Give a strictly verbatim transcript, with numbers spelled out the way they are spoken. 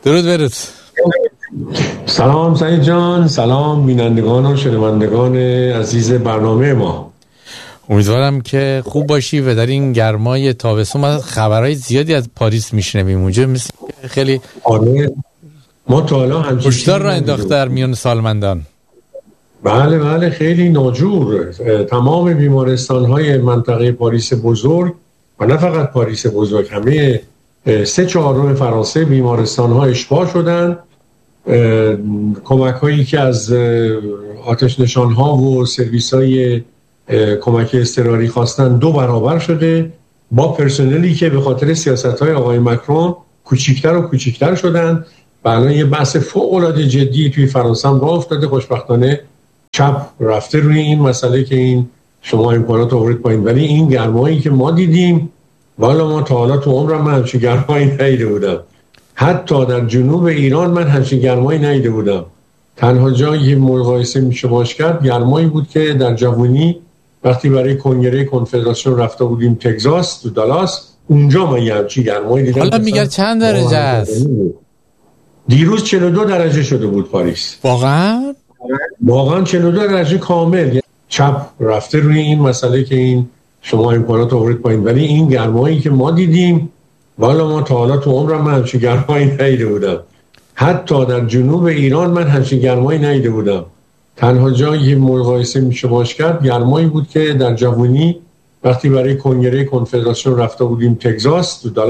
درود برود. سلام سعید جان، سلام بینندگان و شنوندگان عزیز برنامه ما. امیدوارم که خوب باشی و در این گرمای تابستون. ما خبرهای زیادی از پاریس میشنویم اونجا، مثل خیلی آره ما تا حالا همچین هشدار را انداخته در میان سالمندان. بله بله خیلی ناجور. تمام بیمارستان‌های منطقه پاریس بزرگ و نه فقط پاریس بزرگ، همه سه چهارم فرانسه بیمارستان‌ها اشباع شدن. کمک‌هایی که از آتش نشان‌ها و سرویس‌های کمک اضطراری خواستن دو برابر شده، با پرسنلی که به خاطر سیاست‌های آقای مکرون کوچیک‌تر و کوچیک‌تر شدن. و الان یه بحث فوق‌العاده جدی توی فرانسه هم راه افتاده. خوشبختانه چپ رفته روی این مسئله که این شما امکانات آورید پایین، ولی این گرمایی که ما دیدیم والا ما تا حالا تو عمرم من همچین گرمایی ندیده بودم. حتی در جنوب ایران من همچین گرمایی ندیده بودم. تنها جایی که مقایسه میشه باش کرد گرمایی بود که در جوانی وقتی برای کنگره کنفدراسیون رفته بودیم تگزاس تو دالاس، اونجا من یه همچین گرمایی دیدم. حالا میگه چند درجه است؟ دیروز چهل و دو درجه شده بود پاریس. واقعا؟ واقعا چهل و دو درجه کامل. چپ رفته روی این مسئله که این شما امکانات آورید پایین، ولی این گرمایی که ما دیدیم والا ما تا حالا تو عمرم من همچین گرمایی ندیده بودم. حتی در جنوب ایران من همچین گرمایی ندیده بودم. تنها جایی که مقایسه میشه باش کرد گرمایی بود که در جوانی وقتی برای کنگره کنفدراسیون رفته بودیم تگزاس تو دالاس.